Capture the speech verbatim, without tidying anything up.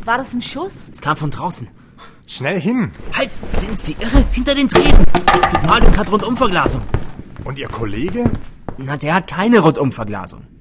War das ein Schuss? Es kam von draußen. Schnell hin. Halt, sind Sie irre? Hinter den Tresen. Das Marius hat Rundumverglasung. Und Ihr Kollege? Na, der hat keine Rundumverglasung.